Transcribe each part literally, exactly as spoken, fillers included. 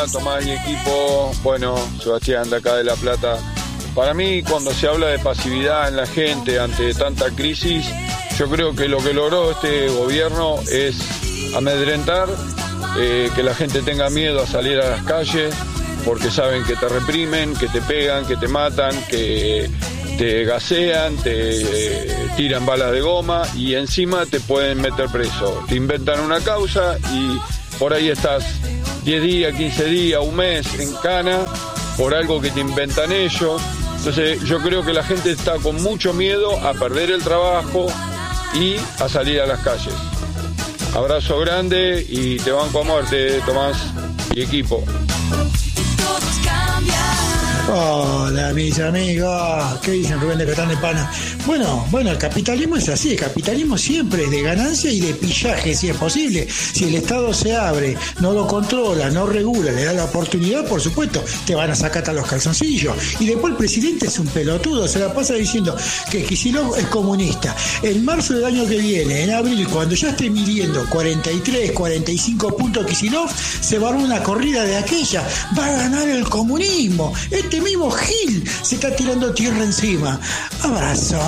Tomás y equipo. Bueno, Sebastián de acá de La Plata. Para mí, cuando se habla de pasividad en la gente ante tanta crisis, yo creo que lo que logró este gobierno es amedrentar, eh, que la gente tenga miedo a salir a las calles, porque saben que te reprimen, que te pegan, que te matan, que te gasean, te eh, tiran balas de goma y encima te pueden meter preso. Te inventan una causa y por ahí estás diez días, quince días, un mes en cana por algo que te inventan ellos. Entonces yo creo que la gente está con mucho miedo a perder el trabajo y a salir a las calles. Abrazo grande y te banco a muerte, Tomás y equipo. Hola mis amigos, ¿qué dicen? Rubén de Catán de Pana. Bueno, bueno, el capitalismo es así, el capitalismo siempre es de ganancia y de pillaje si es posible. Si el Estado se abre, no lo controla, no regula, le da la oportunidad, por supuesto, te van a sacar hasta los calzoncillos. Y después el presidente es un pelotudo, se la pasa diciendo que Kicillof es comunista. En marzo del año que viene, en abril, cuando ya esté midiendo cuarenta y tres, cuarenta y cinco puntos Kicillof, se va a dar una corrida de aquella, va a ganar el comunismo. Este mismo Gil se está tirando tierra encima. Abrazo.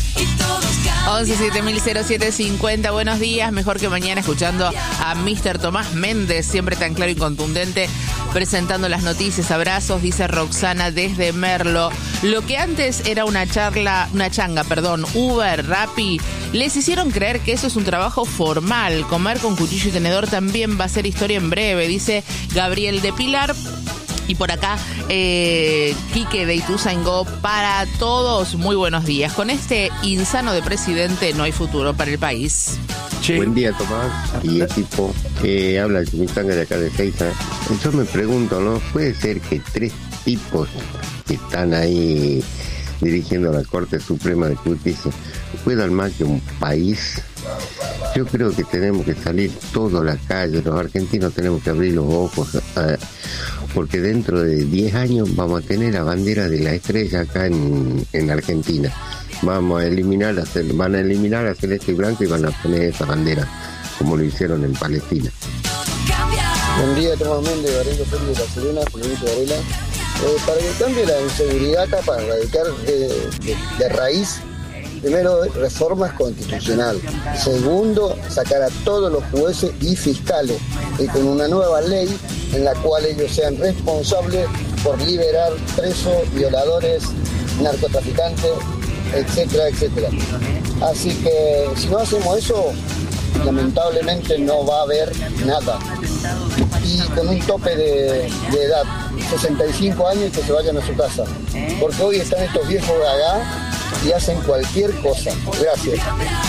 once siete mil cero siete cincuenta, buenos días, mejor que mañana escuchando a mister Tomás Méndez, siempre tan claro y contundente, presentando las noticias. Abrazos, dice Roxana desde Merlo. Lo que antes era una charla, una changa, perdón, Uber, Rappi, les hicieron creer que eso es un trabajo formal. Comer con cuchillo y tenedor también va a ser historia en breve, dice Gabriel de Pilar. Y por acá, eh, Quique de Ituzaingó, para todos, muy buenos días. Con este insano de presidente no hay futuro para el país. Sí. Buen día, Tomás y equipo. Eh, habla el Chimichanga de acá de Seiza. Yo me pregunto, ¿no? ¿Puede ser que tres tipos que están ahí dirigiendo la Corte Suprema de Justicia puedan más que un país? Yo creo que tenemos que salir todos a la calle, los argentinos tenemos que abrir los ojos, eh, porque dentro de diez años vamos a tener la bandera de la estrella acá en, en Argentina. Vamos a eliminar, la, van a eliminar a celeste y blanco y van a poner esa bandera, como lo hicieron en Palestina. Buen día, Tomás Méndez, Barrio Félix de La Serena, Julián Varela. Eh, para que cambie la inseguridad acá, para erradicar de, de, de raíz, primero, reformas constitucionales. Segundo, sacar a todos los jueces y fiscales y con una nueva ley en la cual ellos sean responsables por liberar presos, violadores, narcotraficantes, etcétera, etcétera. Así que si no hacemos eso, lamentablemente no va a haber nada. Y con un tope de, de edad, sesenta y cinco años, que se vayan a su casa. Porque hoy están estos viejos gagá y hacen cualquier cosa. Gracias.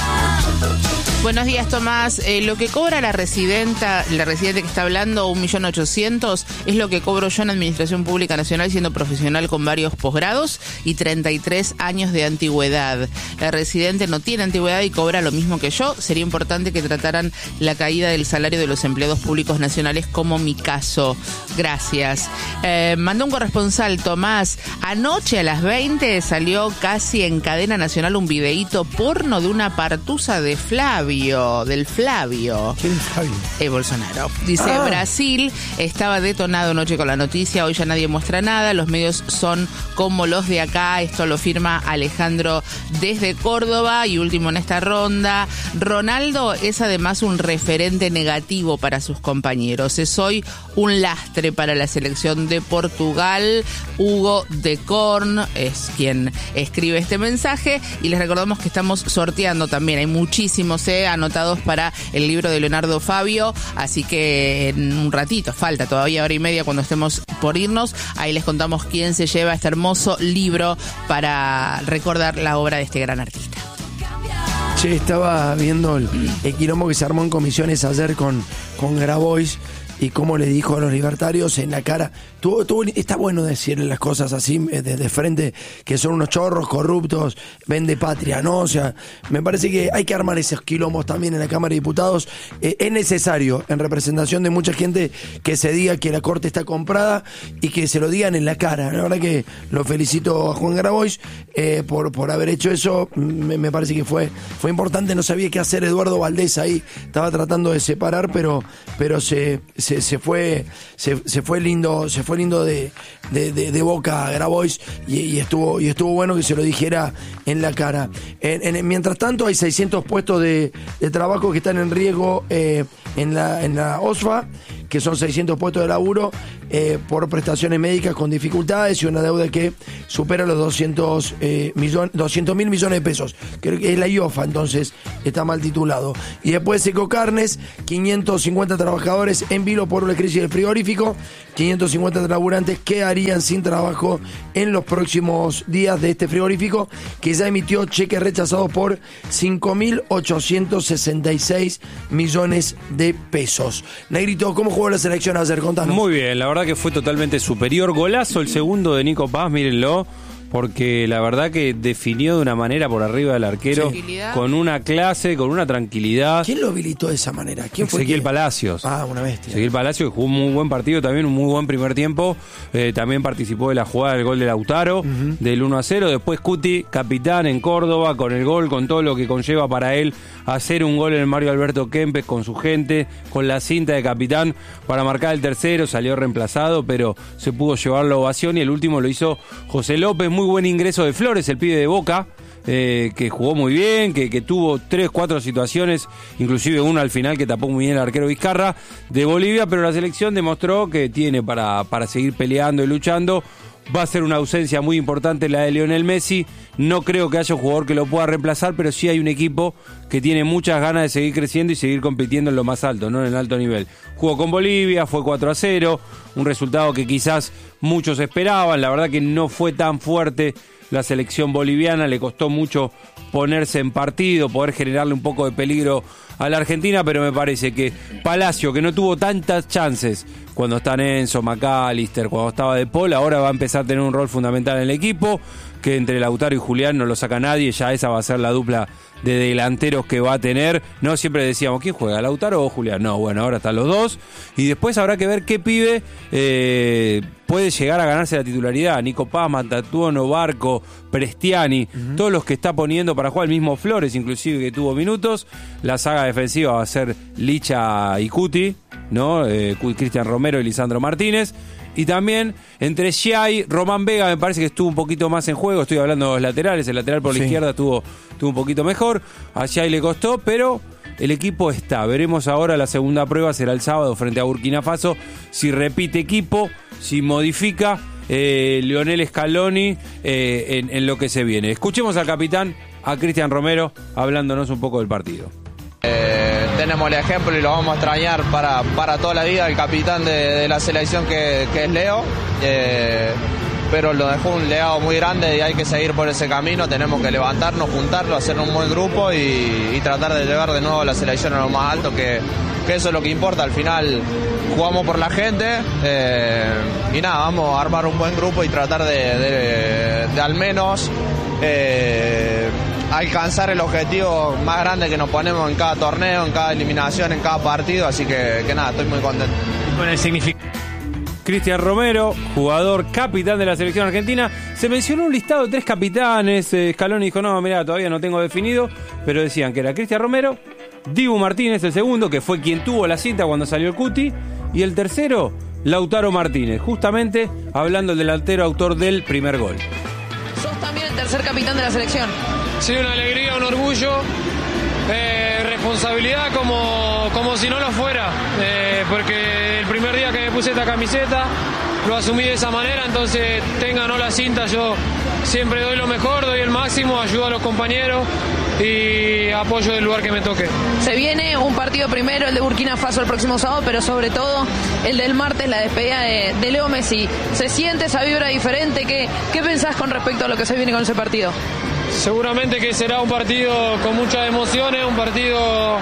Buenos días, Tomás. Eh, lo que cobra la residenta, la residente que está hablando, un millón ochocientos, es lo que cobro yo en Administración Pública Nacional siendo profesional con varios posgrados y treinta y tres años de antigüedad. La residente no tiene antigüedad y cobra lo mismo que yo. Sería importante que trataran la caída del salario de los empleados públicos nacionales como mi caso. Gracias. Eh, mandó un corresponsal, Tomás. Anoche a las veinte salió casi en cadena nacional un videíto porno de una partusa de Flavio. Del Flavio. ¿Quién es Flavio? Eh, Bolsonaro. Dice, ah. Brasil estaba detonado anoche con la noticia, hoy ya nadie muestra nada, los medios son como los de acá, esto lo firma Alejandro desde Córdoba. Y último en esta ronda, Ronaldo es además un referente negativo para sus compañeros, es hoy un lastre para la selección de Portugal. Hugo de Corn es quien escribe este mensaje y les recordamos que estamos sorteando también, hay muchísimos eh, anotados para el libro de Leonardo Fabio, así que en un ratito, falta todavía hora y media cuando estemos por irnos, ahí les contamos quién se lleva este hermoso libro para recordar la obra de este gran artista. Che, estaba viendo el, el quilombo que se armó en comisiones ayer con, con Grabois y cómo le dijo a los libertarios en la cara. Tuvo, tuvo, está bueno decirle las cosas así de, de frente, que son unos chorros corruptos, vende patria, ¿no? O sea, me parece que hay que armar esos quilombos también en la Cámara de Diputados. Eh, es necesario, en representación de mucha gente, que se diga que la Corte está comprada y que se lo digan en la cara. La verdad que lo felicito a Juan Grabois eh, por, por haber hecho eso. Me, me parece que fue, fue importante. No sabía qué hacer Eduardo Valdés ahí. Estaba tratando de separar, pero, pero se... se se, se fue se, se fue lindo se fue lindo de, de, de, de Boca a Grabois y, y estuvo y estuvo bueno que se lo dijera en la cara. En, en, mientras tanto hay seiscientos puestos de, de trabajo que están en riesgo eh, en la en la O S F A, que son seiscientos puestos de laburo eh, por prestaciones médicas con dificultades y una deuda que supera los doscientos mil millones de pesos, que es la I O F A, entonces está mal titulado. Y después Ecocarnes, quinientos cincuenta trabajadores en vilo por la crisis del frigorífico, quinientos cincuenta laburantes que harían sin trabajo en los próximos días de este frigorífico, que ya emitió cheques rechazados por cinco mil ochocientos sesenta y seis millones de pesos. Negrito, ¿cómo jugó la selección ayer? Contanos. Muy bien, la verdad que fue totalmente superior. Golazo el segundo de Nico Paz, mírenlo, porque la verdad que definió de una manera por arriba del arquero, sí, con una clase, con una tranquilidad. ¿Quién lo habilitó de esa manera? ¿Quién fue? Ezequiel Palacios. Ah, una bestia. Ezequiel Palacios, que jugó un muy buen partido, también un muy buen primer tiempo. Eh, también participó de la jugada del gol de Lautaro, uh-huh. del uno a cero. Después Cuti, capitán en Córdoba, con el gol, con todo lo que conlleva para él hacer un gol en el Mario Alberto Kempes, con su gente, con la cinta de capitán para marcar el tercero. Salió reemplazado, pero se pudo llevar la ovación, y el último lo hizo José López. Muy buen ingreso de Flores, el pibe de Boca, eh, que jugó muy bien, que, que tuvo tres, cuatro situaciones, inclusive una al final que tapó muy bien el arquero Vizcarra de Bolivia, pero la selección demostró que tiene para, para seguir peleando y luchando. Va a ser una ausencia muy importante la de Lionel Messi. No creo que haya un jugador que lo pueda reemplazar, pero sí hay un equipo que tiene muchas ganas de seguir creciendo y seguir compitiendo en lo más alto, no en el alto nivel. Jugó con Bolivia, fue cuatro a cero, un resultado que quizás muchos esperaban. La verdad que no fue tan fuerte la selección boliviana, le costó mucho ponerse en partido, poder generarle un poco de peligro a la Argentina, pero me parece que Palacio, que no tuvo tantas chances cuando están Enzo, McAllister, cuando estaba De Paul, ahora va a empezar a tener un rol fundamental en el equipo, que entre Lautaro y Julián no lo saca nadie, ya esa va a ser la dupla de delanteros que va a tener. No siempre decíamos, ¿quién juega, Lautaro o Julián? No, bueno, ahora están los dos, y después habrá que ver qué pibe eh, puede llegar a ganarse la titularidad. Nico Paz, Matatuono, Barco, Prestiani, uh-huh. todos los que está poniendo para jugar, el mismo Flores inclusive, que tuvo minutos. La saga defensiva va a ser Licha y Cuti, ¿no? Eh, Cristian Romero y Lisandro Martínez. Y también entre Giai, Román Vega, me parece que estuvo un poquito más en juego. Estoy hablando de los laterales, el lateral por sí. la izquierda estuvo, estuvo un poquito mejor. A Giai le costó, pero el equipo está. Veremos ahora, la segunda prueba será el sábado frente a Burkina Faso, si repite equipo, si modifica eh, Lionel Scaloni eh, en, en lo que se viene. Escuchemos al capitán, a Cristian Romero, hablándonos un poco del partido. Eh, tenemos el ejemplo y lo vamos a extrañar para, para toda la vida, el capitán de, de la selección que, que es Leo, eh, pero lo dejó un legado muy grande y hay que seguir por ese camino. Tenemos que levantarnos, juntarlo, hacer un buen grupo y, y tratar de llevar de nuevo a la selección a lo más alto, que, que eso es lo que importa. Al final jugamos por la gente eh, y nada, vamos a armar un buen grupo y tratar de, de, de al menos eh, alcanzar el objetivo más grande que nos ponemos en cada torneo, en cada eliminación, en cada partido, así que, que nada, estoy muy contento. Con el significado. Cristian Romero, jugador capitán de la selección argentina. Se mencionó un listado de tres capitanes. eh, Scaloni dijo, no, mirá, todavía no tengo definido, pero decían que era Cristian Romero, Dibu Martínez el segundo, que fue quien tuvo la cinta cuando salió el Cuti, y el tercero, Lautaro Martínez, justamente hablando del delantero autor del primer gol. Sos también el tercer capitán de la selección. Sí, una alegría, un orgullo, eh, responsabilidad como, como si no lo fuera, eh, porque el primer día que me puse esta camiseta lo asumí de esa manera, entonces tenga o no la cinta, yo siempre doy lo mejor, doy el máximo, ayudo a los compañeros y apoyo del lugar que me toque. Se viene un partido primero, el de Burkina Faso el próximo sábado, pero sobre todo el del martes, la despedida de, de Leo Messi. ¿Se siente esa vibra diferente? ¿Qué, ¿Qué pensás con respecto a lo que se viene con ese partido? Seguramente que será un partido con muchas emociones, un partido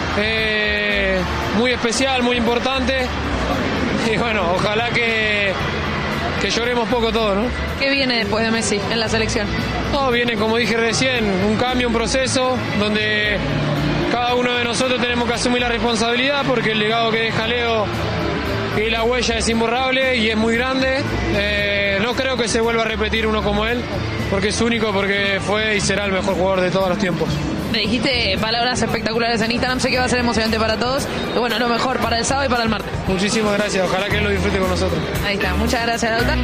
eh, muy especial, muy importante. Y bueno, ojalá que, que lloremos poco todos, ¿no? ¿Qué viene después de Messi en la selección? No, viene, como dije recién, un cambio, un proceso donde cada uno de nosotros tenemos que asumir la responsabilidad, porque el legado que deja Leo y la huella es imborrable y es muy grande. Eh, no creo que se vuelva a repetir uno como él, porque es único, porque fue y será el mejor jugador de todos los tiempos. Me dijiste palabras espectaculares en Instagram, sé que va a ser emocionante para todos. Y bueno, lo mejor para el sábado y para el martes. Muchísimas gracias, ojalá que él lo disfrute con nosotros. Ahí está, muchas gracias, Lautaro.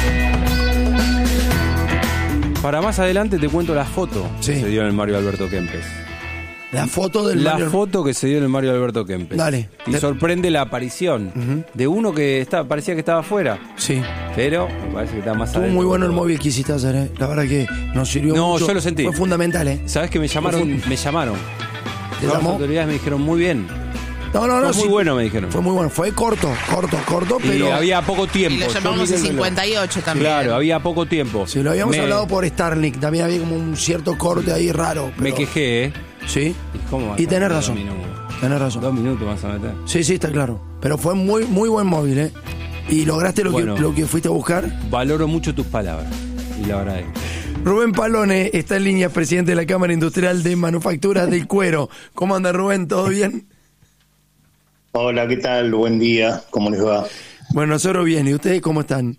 Para más adelante te cuento la foto Sí. que se dio en el Mario Alberto Kempes. La foto del La Mario- foto que se dio en el Mario Alberto Kempes. Dale. Y Te- sorprende la aparición Ujú. de uno que estaba, parecía que estaba afuera. Sí. Pero me parece que está más Estuvo adentro. muy bueno el móvil que hiciste ayer, ¿eh? La verdad que nos sirvió No, mucho. yo lo sentí. Fue fundamental, ¿eh? ¿Sabes que me llamaron? Me llamaron. ¿Te Las llamó? autoridades me dijeron muy bien. No, no, no. Fue muy bueno, me dijeron. Fue muy bueno. Fue corto, corto, corto, Y pero... había poco tiempo. Y lo Yo llamamos miré en el reloj. cincuenta y ocho también. Claro, había poco tiempo. Sí, lo habíamos Me- hablado por Starlink. También había como un cierto corte ahí raro. Me pero- quejé, ¿eh? Sí. ¿Cómo vas Y a tenés meter razón. dos minutos? Tenés razón. Dos minutos vas a meter. Sí, sí, está claro. Pero fue muy, muy buen móvil, ¿eh? Y lograste lo, Bueno. que, lo que fuiste a buscar. Valoro mucho tus palabras. Y la verdad es. Rubén Palone está en línea, presidente de la Cámara Industrial de Manufacturas del Cuero. ¿Cómo anda, Rubén? ¿Todo bien? Hola, ¿qué tal? Buen día, ¿cómo les va? Bueno, nosotros bien. ¿Y ustedes cómo están?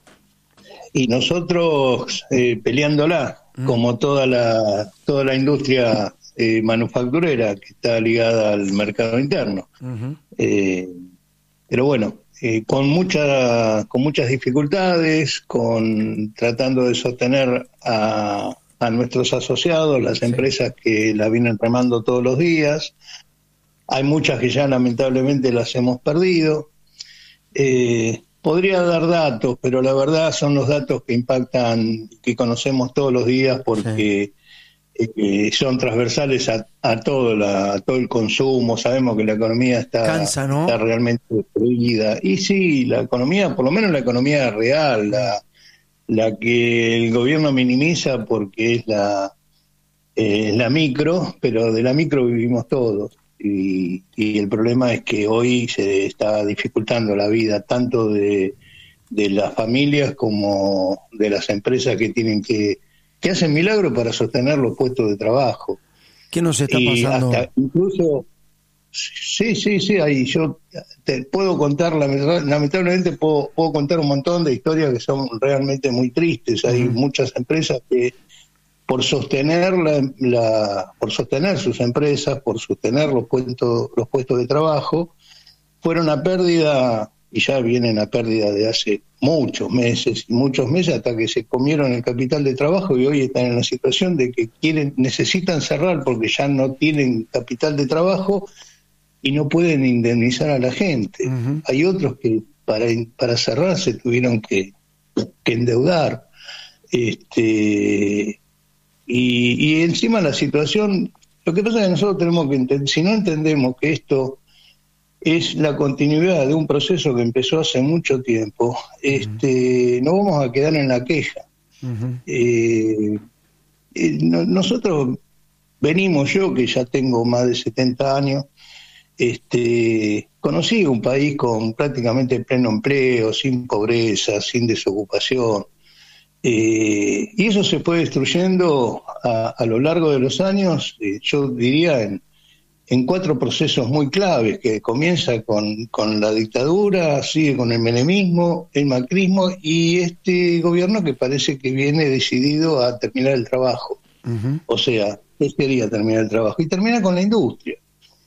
Y nosotros eh, peleándola, Mm. como toda la toda la industria eh, manufacturera que está ligada al mercado interno. Ujú. Eh, pero bueno, eh, con mucha, con muchas dificultades, con tratando de sostener a, a nuestros asociados, las empresas que la vienen remando todos los días. Hay muchas que ya lamentablemente las hemos perdido. Eh, podría dar datos, pero la verdad son los datos que impactan, que conocemos todos los días porque eh, son transversales a, a, todo la, a todo el consumo. Sabemos que la economía está, Cansa, ¿no? está realmente destruida. Y sí, la economía, por lo menos la economía real, la, la que el gobierno minimiza porque es la, eh, la micro, pero de la micro vivimos todos. Y, y el problema es que hoy se está dificultando la vida tanto de, de las familias como de las empresas que tienen que que hacen milagros para sostener los puestos de trabajo. ¿Qué nos está y pasando? hasta incluso sí, sí, sí, ahí yo te puedo contar, lamentablemente puedo, puedo contar un montón de historias que son realmente muy tristes. Hay uh-huh. muchas empresas que por sostener la, la, por sostener sus empresas, por sostener los puestos, los puestos de trabajo, fueron a pérdida, y ya vienen a pérdida de hace muchos meses, y muchos meses hasta que se comieron el capital de trabajo y hoy están en la situación de que quieren, necesitan cerrar porque ya no tienen capital de trabajo y no pueden indemnizar a la gente. Uh-huh. Hay otros que para, para cerrar se tuvieron que, que endeudar. Este... Y, y encima la situación, lo que pasa es que nosotros tenemos que entender, si no entendemos que esto es la continuidad de un proceso que empezó hace mucho tiempo, uh-huh. este, no vamos a quedar en la queja. Uh-huh. Eh, eh, no, nosotros venimos, yo que ya tengo más de setenta años, este, conocí un país con prácticamente pleno empleo, sin pobreza, sin desocupación. Eh, y eso se fue destruyendo a, a lo largo de los años, eh, yo diría en, en cuatro procesos muy claves, que comienza con, con la dictadura, sigue con el menemismo, el macrismo y este gobierno que parece que viene decidido a terminar el trabajo. Uh-huh. O sea, él quería terminar el trabajo y termina con la industria.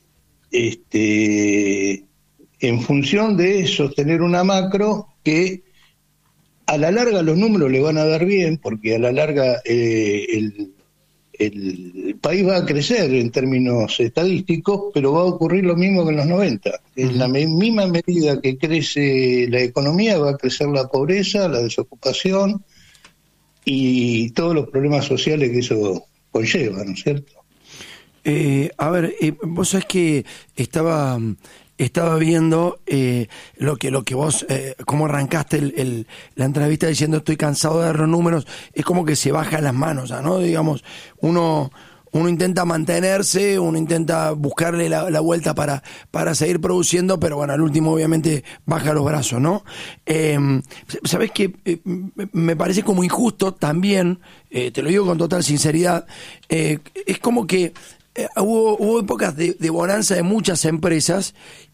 Este, en función de sostener una macro que a la larga los números le van a dar bien, porque a la larga eh, el, el país va a crecer en términos estadísticos, pero va a ocurrir lo mismo que en los noventa. En la me- misma medida que crece la economía, va a crecer la pobreza, la desocupación y todos los problemas sociales que eso conlleva, ¿no es cierto? Eh, a ver, eh, vos sabés que estaba... Estaba viendo eh, lo que lo que vos, eh, cómo arrancaste el, el, la entrevista diciendo estoy cansado de dar los números, es como que se baja las manos, ¿no? Digamos, uno uno intenta mantenerse, uno intenta buscarle la, la vuelta para, para seguir produciendo, pero bueno, al último obviamente baja los brazos, ¿no? Eh, ¿Sabés qué? Eh, me parece como injusto también, eh, te lo digo con total sinceridad, eh, es como que Eh, hubo, hubo épocas de, de bonanza de muchas empresas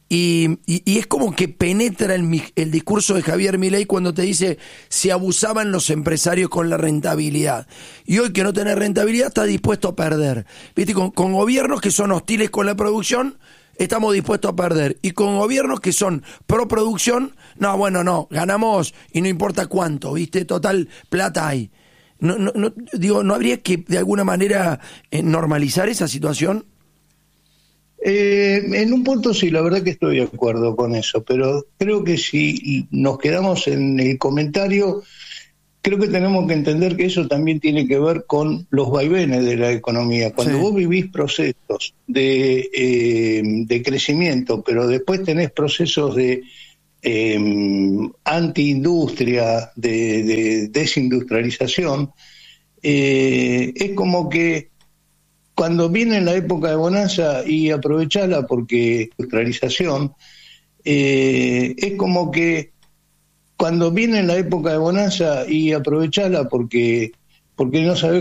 Y, y, y es como que penetra el, el discurso de Javier Milei cuando te dice si abusaban los empresarios con la rentabilidad. Y hoy que no tenés rentabilidad está dispuesto a perder. ¿Viste? Con, con gobiernos que son hostiles con la producción, estamos dispuestos a perder. Y con gobiernos que son pro producción, no, bueno, no, ganamos y no importa cuánto, ¿viste? Total, plata hay. No, no, no, digo, ¿no habría que de alguna manera eh, normalizar esa situación? Eh, en un punto sí, la verdad que estoy de acuerdo con eso, pero creo que si nos quedamos en el comentario, creo que tenemos que entender que eso también tiene que ver con los vaivenes de la economía. Cuando sí. vos vivís procesos de, eh, de crecimiento, pero después tenés procesos de eh, antiindustria, de, de desindustrialización, eh, es como que cuando viene la época de bonanza y aprovechala porque industrialización, eh, es como que cuando viene la época de bonanza y aprovechala porque, porque no sabés